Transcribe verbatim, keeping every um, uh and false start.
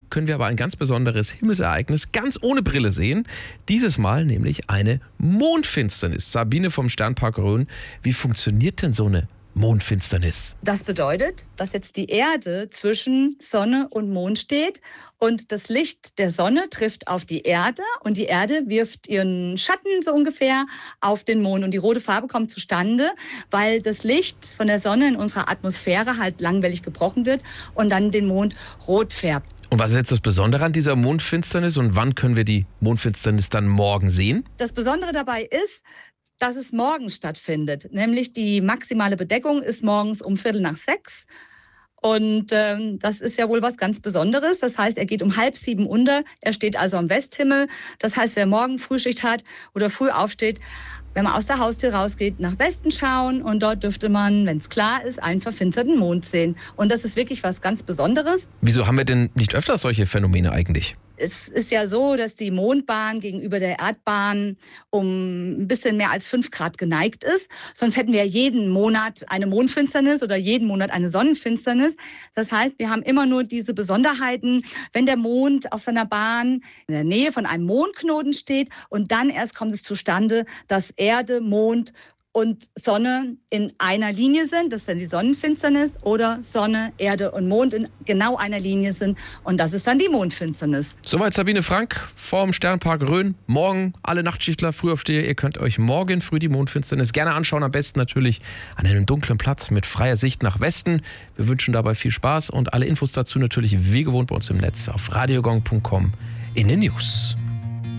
können wir aber ein ganz besonderes Himmelsereignis ganz ohne Brille sehen. Dieses Mal nämlich eine Mondfinsternis. Sabine vom Sternpark Rhön, wie funktioniert denn so eine Mondfinsternis? Das bedeutet, dass jetzt die Erde zwischen Sonne und Mond steht und das Licht der Sonne trifft auf die Erde und die Erde wirft ihren Schatten so ungefähr auf den Mond und die rote Farbe kommt zustande, weil das Licht von der Sonne in unserer Atmosphäre halt langwellig gebrochen wird und dann den Mond rot färbt. Und was ist jetzt das Besondere an dieser Mondfinsternis und wann können wir die Mondfinsternis dann morgen sehen? Das Besondere dabei ist, dass es morgens stattfindet. Nämlich die maximale Bedeckung ist morgens um Viertel nach sechs. Und ähm, das ist ja wohl was ganz Besonderes. Das heißt, er geht um halb sieben unter. Er steht also am Westhimmel. Das heißt, wer morgen Frühschicht hat oder früh aufsteht, wenn man aus der Haustür rausgeht, nach Westen schauen. Und dort dürfte man, wenn es klar ist, einen verfinsterten Mond sehen. Und das ist wirklich was ganz Besonderes. Wieso haben wir denn nicht öfters solche Phänomene eigentlich? Es ist ja so, dass die Mondbahn gegenüber der Erdbahn um ein bisschen mehr als fünf Grad geneigt ist. Sonst hätten wir jeden Monat eine Mondfinsternis oder jeden Monat eine Sonnenfinsternis. Das heißt, wir haben immer nur diese Besonderheiten, wenn der Mond auf seiner Bahn in der Nähe von einem Mondknoten steht und dann erst kommt es zustande, dass Erde, Mond und Sonne in einer Linie sind, das ist dann die Sonnenfinsternis, oder Sonne, Erde und Mond in genau einer Linie sind und das ist dann die Mondfinsternis. Soweit Sabine Frank vom Sternpark Rhön. Morgen alle Nachtschichtler, Frühaufsteher, ihr könnt euch morgen früh die Mondfinsternis gerne anschauen, am besten natürlich an einem dunklen Platz mit freier Sicht nach Westen. Wir wünschen dabei viel Spaß und alle Infos dazu natürlich wie gewohnt bei uns im Netz auf radiogong punkt com in den News.